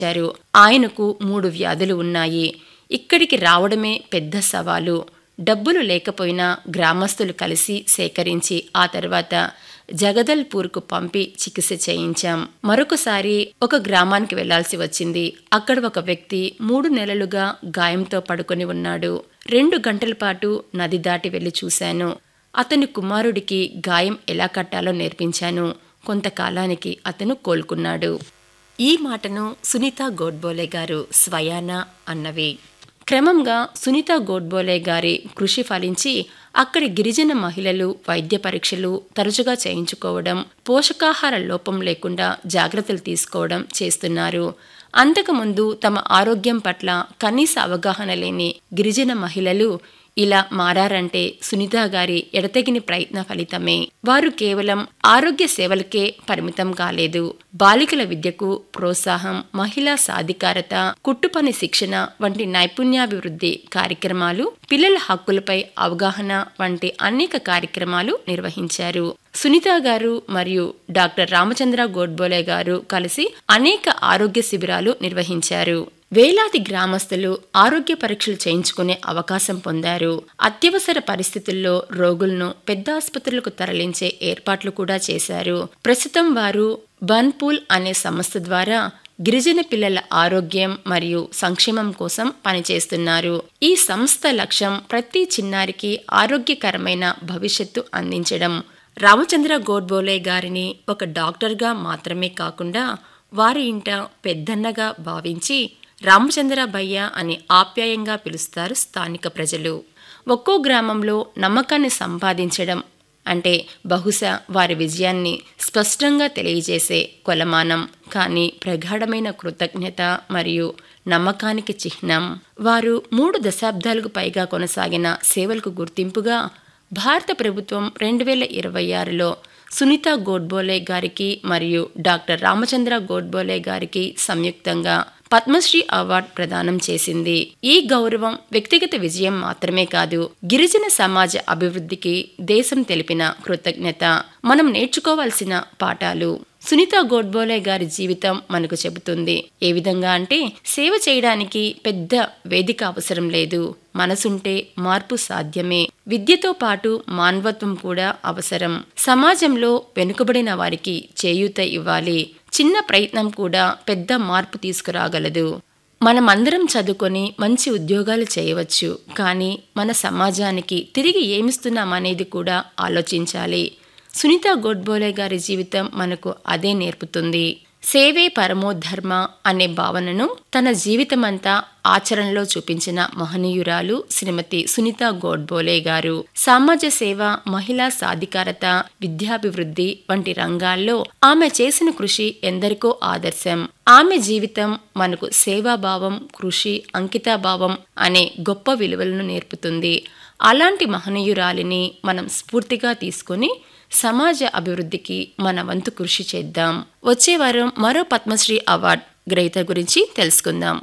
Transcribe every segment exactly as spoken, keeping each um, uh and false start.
వచ్చారు. ఆయనకు మూడు వ్యాధులు ఉన్నాయి. ఇక్కడికి రావడమే పెద్ద సవాలు. డబ్బులు లేకపోయినా గ్రామస్తులు కలిసి సేకరించి ఆ తర్వాత జగదల్పూర్కు పంపి చికిత్స చేయించాం. మరొకసారి ఒక గ్రామానికి వెళ్లాల్సి వచ్చింది. అక్కడ ఒక వ్యక్తి మూడు నెలలుగా గాయంతో పడుకొని ఉన్నాడు. రెండు గంటల పాటు నది దాటి వెళ్లి చూశాను. అతని కుమారుడికి గాయం ఎలా కట్టాలో నేర్పించాను. కొంతకాలానికి అతను కోలుకున్నాడు. ఈ మాటను సునీత గోడ్బోలే గారు స్వయాన అన్నవి. క్రమంగా సునీత గోడ్బోలే గారి కృషి ఫలించి అక్కడి గిరిజన మహిళలు వైద్య పరీక్షలు తరచుగా చేయించుకోవడం, పోషకాహార లోపం లేకుండా జాగ్రత్తలు తీసుకోవడం చేస్తున్నారు. అంతకుముందు తమ ఆరోగ్యం పట్ల కనీస అవగాహన లేని గిరిజన మహిళలు ఇలా మారారంటే సునీత గారి ఎడతెగిని ప్రయత్న ఫలితమే. వారు కేవలం ఆరోగ్య సేవలకే పరిమితం కాలేదు. బాలికల విద్యకు ప్రోత్సాహం, మహిళా సాధికారత, కుట్టుపని శిక్షణ వంటి నైపుణ్యాభివృద్ధి కార్యక్రమాలు, పిల్లల హక్కులపై అవగాహన వంటి అనేక కార్యక్రమాలు నిర్వహించారు. సునీత గారు మరియు డాక్టర్ రామచంద్ర గోడ్బోలే గారు కలిసి అనేక ఆరోగ్య శిబిరాలు నిర్వహించారు. వేలాది గ్రామస్తులు ఆరోగ్య పరీక్షలు చేయించుకునే అవకాశం పొందారు. అత్యవసర పరిస్థితుల్లో రోగులను పెద్ద ఆసుపత్రులకు తరలించే ఏర్పాట్లు కూడా చేశారు. ప్రస్తుతం వారు బన్పూల్ అనే సంస్థ ద్వారా గిరిజన పిల్లల ఆరోగ్యం మరియు సంక్షేమం కోసం పనిచేస్తున్నారు. ఈ సంస్థ లక్ష్యం ప్రతి చిన్నారికి ఆరోగ్యకరమైన భవిష్యత్తు అందించడం. రామచంద్ర గోడ్బోలే గారిని ఒక డాక్టర్గా మాత్రమే కాకుండా వారి ఇంట పెద్దన్నగా భావించి రామచంద్ర భయ్య అని ఆప్యాయంగా పిలుస్తారు స్థానిక ప్రజలు. ఒక్కో గ్రామంలో నమ్మకాన్ని సంపాదించడం అంటే బహుశా వారి విజయాన్ని స్పష్టంగా తెలియజేసే కొలమానం, కానీ ప్రగాఢమైన కృతజ్ఞత మరియు నమ్మకానికి చిహ్నం. వారు మూడు దశాబ్దాలకు పైగా కొనసాగిన సేవలకు గుర్తింపుగా భారత ప్రభుత్వం రెండు వేల ఇరవై ఆరులో సునీత గోడ్బోలే గారికి మరియు డాక్టర్ రామచంద్ర గోడ్బోలే గారికి సంయుక్తంగా పద్మశ్రీ అవార్డు ప్రదానం చేసింది. ఈ గౌరవం వ్యక్తిగత విజయం మాత్రమే కాదు, గిరిజన సమాజ అభివృద్ధికి దేశం తెలిపిన కృతజ్ఞత. మనం నేర్చుకోవాల్సిన పాఠాలు. సునీత గోడ్బోలే గారి జీవితం మనకు చెబుతుంది. ఏ విధంగా అంటే, సేవ చేయడానికి పెద్ద వేదిక అవసరం లేదు, మనసుంటే మార్పు సాధ్యమే. విద్యతో పాటు మానవత్వం కూడా అవసరం. సమాజంలో వెనుకబడిన వారికి చేయూత ఇవ్వాలి. చిన్న ప్రయత్నం కూడా పెద్ద మార్పు తీసుకురాగలదు. మనమందరం చదువుకొని మంచి ఉద్యోగాలు చేయవచ్చు, కానీ మన సమాజానికి తిరిగి ఏమిస్తున్నామనేది కూడా ఆలోచించాలి. సునీత గోడ్బోలే గారి జీవితం మనకు అదే నేర్పుతుంది. సేవే పరమోధర్మ అనే భావనను తన జీవితమంతా ఆచరణలో చూపించిన మహనీయురాలు శ్రీమతి సునీత గోడ్బోలే గారు. సమాజ సేవ, మహిళా సాధికారత, విద్యాభివృద్ధి వంటి రంగాల్లో ఆమె చేసిన కృషి ఎందరికో ఆదర్శం. ఆమె జీవితం మనకు సేవాభావం, కృషి, అంకితాభావం అనే గొప్ప విలువలను నేర్పుతుంది. అలాంటి మహనీయురాలిని మనం స్ఫూర్తిగా తీసుకుని సమాజ అభివృద్ధికి మన వంతు కృషి చేద్దాం. వచ్చే వారం మరో పద్మశ్రీ అవార్డు గ్రహీత గురించి తెలుసుకుందాం.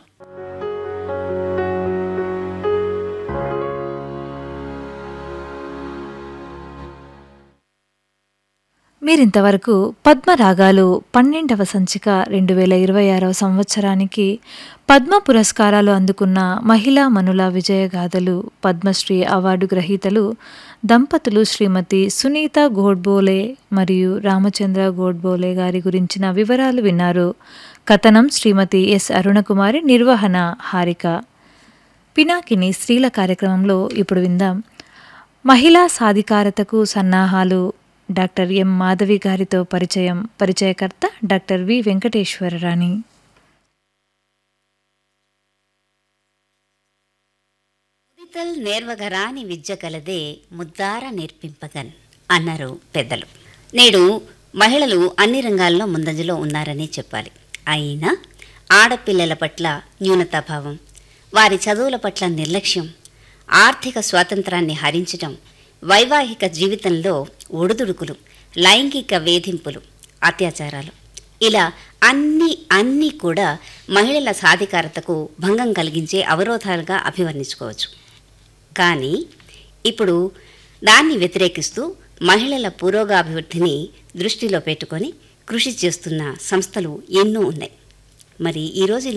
మీరింతవరకు పద్మరాగాలు పన్నెండవ సంచిక రెండు వేల ఇరవై ఆరవ సంవత్సరానికి పద్మ పురస్కారాలు అందుకున్న మహిళా మనుల విజయగాథలు, పద్మశ్రీ అవార్డు గ్రహీతలు దంపతులు శ్రీమతి సునీత గోడ్బోలే మరియు రామచంద్ర గోడ్బోలే గారి గురించిన వివరాలు విన్నారు. కథనం శ్రీమతి ఎస్ అరుణకుమారి, నిర్వహణ హారిక. పినాకిని స్త్రీల కార్యక్రమంలో ఇప్పుడు విందాం. మహిళా సాధికారతకు సన్నాహాలు, డాక్టర్ ఎం మాధవి గారితో పరిచయం. పరిచయకర్త డాక్టర్ వి వెంకటేశ్వరరాణి. ముదితల్ నేర్వగరాని విద్య కలదే ముద్దార నేర్పింపగన్ అన్నారు పెద్దలు. నేడు మహిళలు అన్ని రంగాల్లో ముందంజలో ఉన్నారని చెప్పాలి. అయినా ఆడపిల్లల పట్ల న్యూనతాభావం, వారి చదువుల పట్ల నిర్లక్ష్యం, ఆర్థిక స్వాతంత్రాన్ని హరించటం, వైవాహిక జీవితంలో ఒడుదుడుకులు, లైంగిక వేధింపులు, అత్యాచారాలు, ఇలా అన్నీ అన్నీ కూడా మహిళల సాధికారతకు భంగం కలిగించే అవరోధాలుగా అభివర్ణించుకోవచ్చు. కానీ ఇప్పుడు దాన్ని వ్యతిరేకిస్తూ మహిళల పురోగాభివృద్ధిని దృష్టిలో పెట్టుకొని కృషి చేస్తున్న సంస్థలు ఎన్నో ఉన్నాయి. మరి ఈరోజు